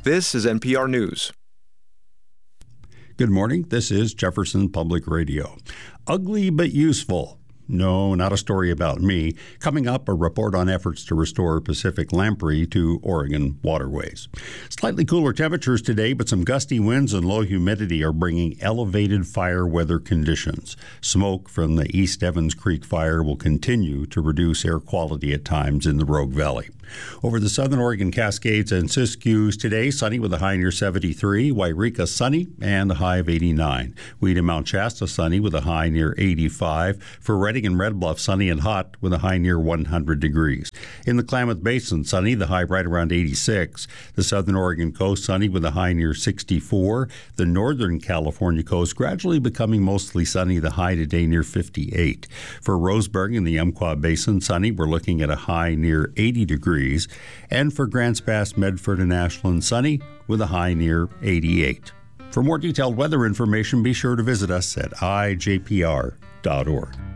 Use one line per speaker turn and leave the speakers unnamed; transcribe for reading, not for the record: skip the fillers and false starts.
This is NPR News.
Good morning. This is Jefferson Public Radio. Ugly but useful. No, not a story about me. Coming up, a report on efforts to restore Pacific lamprey to Oregon waterways. Slightly cooler temperatures today, but some gusty winds and low humidity are bringing elevated fire weather conditions. Smoke from the East Evans Creek fire will continue to reduce air quality at times in the Rogue Valley. Over the southern Oregon Cascades and Siskiyous today, sunny with a high near 73. Wairika sunny and a high of 89. Weed and Mount Shasta sunny with a high near 85. For Redding and Red Bluff sunny and hot with a high near 100 degrees. In the Klamath Basin sunny, the high right around 86. The southern Oregon coast sunny with a high near 64. The northern California coast gradually becoming mostly sunny, the high today near 58. For Roseburg in the Umpqua Basin sunny, we're looking at a high near 80 degrees. And for Grants Pass, Medford, and Ashland sunny with a high near 88. For more detailed weather information, be sure to visit us at ijpr.org.